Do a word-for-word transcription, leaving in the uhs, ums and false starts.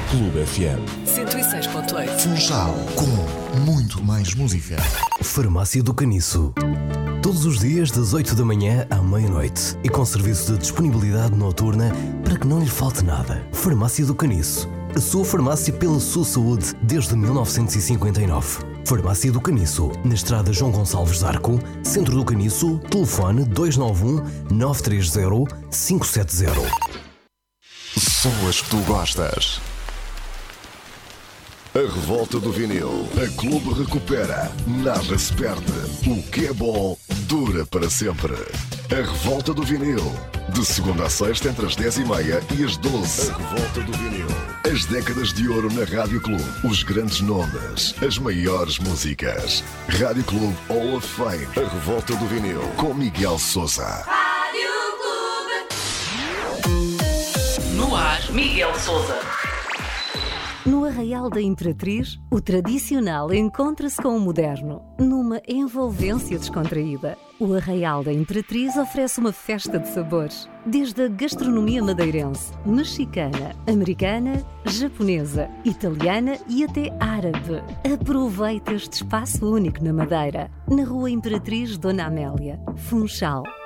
Clube F M cento e seis ponto oito. Funchal, com muito mais música. Farmácia do Caniço. Todos os dias das oito da manhã à meia-noite e com serviço de disponibilidade noturna para que não lhe falte nada. Farmácia do Caniço. A sua farmácia pela sua saúde desde mil novecentos e cinquenta e nove. Farmácia do Caniço, na estrada João Gonçalves d'Arco, Centro do Caniço, telefone dois nove um, nove três zero, cinco sete zero. São as que tu gostas. A revolta do vinil. A Clube recupera. Nada se perde. O que é bom dura para sempre. A revolta do vinil. De segunda a sexta entre as dez e meia e as doze. A revolta do vinil. As décadas de ouro na Rádio Clube. Os grandes nomes. As maiores músicas. Rádio Clube Hall of Fame. A revolta do vinil. Com Miguel Sousa. Rádio Clube. No ar, Miguel Sousa. No Arraial da Imperatriz, o tradicional encontra-se com o moderno, numa envolvência descontraída. O Arraial da Imperatriz oferece uma festa de sabores, desde a gastronomia madeirense, mexicana, americana, japonesa, italiana e até árabe. Aproveite este espaço único na Madeira, na Rua Imperatriz Dona Amélia, Funchal.